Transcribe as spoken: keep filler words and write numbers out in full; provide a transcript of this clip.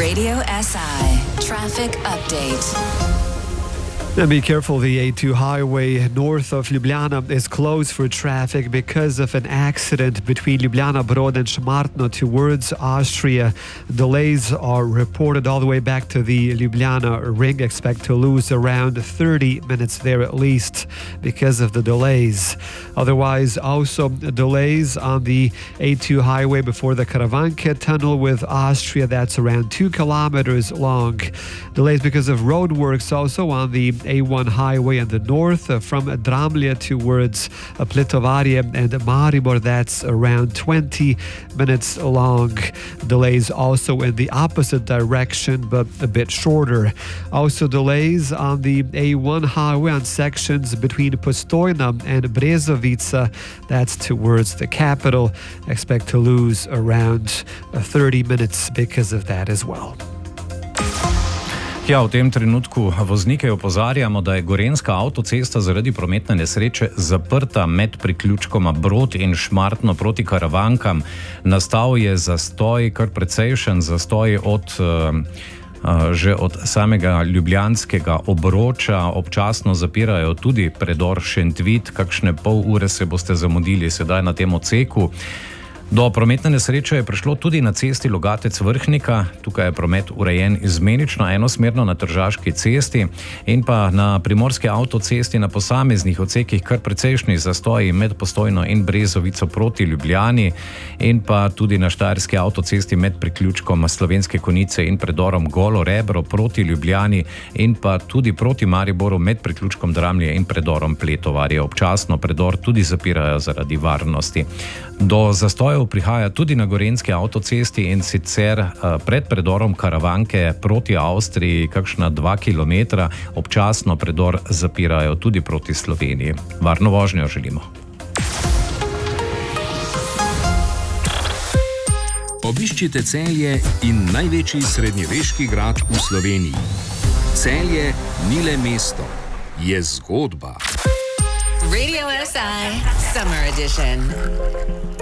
Radio S I Traffic Update. And be careful, the A two highway north of Ljubljana is closed for traffic because of an accident between Ljubljana Brod and Šmartno towards Austria. Delays are reported all the way back to the Ljubljana ring. Expect to lose around thirty minutes there at least because of the delays. Otherwise, also delays on the A two highway before the Karavanke tunnel with Austria. That's around two kilometers long. Delays because of roadworks also on the A one highway in the north uh, from Dramlje towards uh, Plitovarje and Maribor. That's around twenty minutes long. Delays also in the opposite direction, but a bit shorter. Also delays on the A one highway on sections between Postojna and Brezovica. That's towards the capital. Expect to lose around uh, thirty minutes because of that as well. Ja, v tem trenutku voznike opozarjamo, da je gorenjska avtocesta zaradi prometne nesreče zaprta med priključkoma Brod in Šmartno proti Karavankam. Nastal je zastoj, kar precejšen zastoj od, uh, že od samega ljubljanskega obroča. Občasno zapirajo tudi predor Šentvid, kakšne pol ure se boste zamudili sedaj na tem odseku. Do prometne nesreče je prišlo tudi na cesti Logatec-Vrhnika. Tukaj je promet urejen izmenično enosmerno na Tržaški cesti in pa na primorski avtocesti na posameznih odsekih kar precejšnji zastoji med Postojno in Brezovico proti Ljubljani in pa tudi na štajerski avtocesti med priključkom Slovenske Konjice in predorom Golo Rebro proti Ljubljani in pa tudi proti Mariboru med priključkom Dramlje in predorom Pletovarje. Občasno predor tudi zapirajo zaradi varnosti. Do zastojev prihaja tudi na gorenjski avtocesti in sicer pred predorom Karavanke proti Avstriji kakšna dva kilometra. Občasno predor zapirajo tudi proti Sloveniji. Varno vožnjo želimo. Obiščite Celje in največji srednjeveški grad v Sloveniji. Celje ni le mesto, je zgodba. Radio S I Summer Edition.